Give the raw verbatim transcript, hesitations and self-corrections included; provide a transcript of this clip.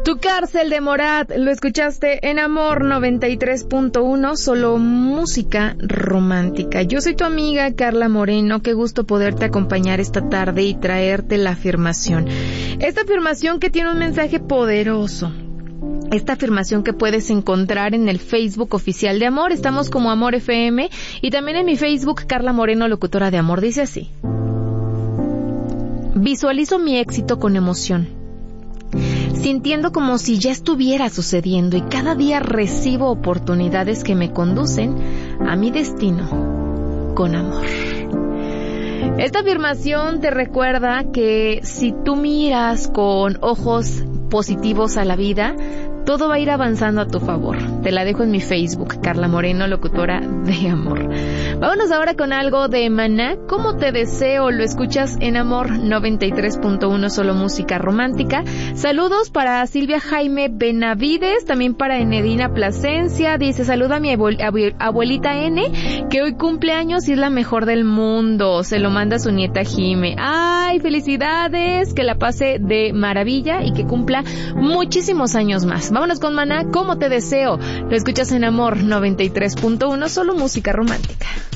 Tu cárcel de Morat, lo escuchaste en Amor noventa y tres punto uno, solo música romántica. Yo soy tu amiga Carla Moreno, qué gusto poderte acompañar esta tarde y traerte la afirmación. Esta afirmación que tiene un mensaje poderoso. Esta afirmación que puedes encontrar en el Facebook oficial de Amor, estamos como Amor F M, y también en mi Facebook Carla Moreno, locutora de Amor, dice así: visualizo mi éxito con emoción, sintiendo como si ya estuviera sucediendo, y cada día recibo oportunidades que me conducen a mi destino con amor. Esta afirmación te recuerda que si tú miras con ojos positivos a la vida, todo va a ir avanzando a tu favor. Te la dejo en mi Facebook, Carla Moreno, locutora de Amor. Vámonos ahora con algo de Maná, ¿Cómo te deseo? Lo escuchas en Amor noventa y tres punto uno, solo música romántica. Saludos para Silvia Jaime Benavides, también para Enedina Plasencia. Dice, saluda a mi abuelita N, que hoy cumple años y es la mejor del mundo. Se lo manda su nieta Jime. ¡Ay, felicidades! Que la pase de maravilla y que cumpla muchísimos años más. Vámonos con Maná, ¿Cómo te deseo? Lo escuchas en Amor noventa y tres punto uno, solo música romántica.